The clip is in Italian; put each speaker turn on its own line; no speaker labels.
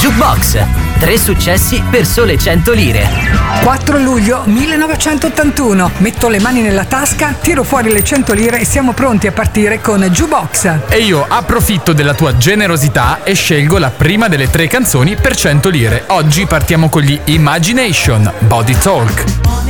Jukebox. 3 successi per sole 100 lire.
4 luglio 1981. Metto le mani nella tasca, tiro fuori le 100 lire e siamo pronti a partire con Jukebox.
E io approfitto della tua generosità e scelgo la prima delle 3 canzoni per 100 lire. Oggi partiamo con gli Imagination, Body Talk.